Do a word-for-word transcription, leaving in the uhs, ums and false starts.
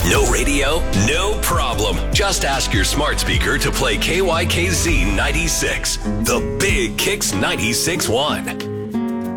No radio? No problem. Just ask your smart speaker to play K Y K Z ninety-six, the Big Kicks ninety-six point one.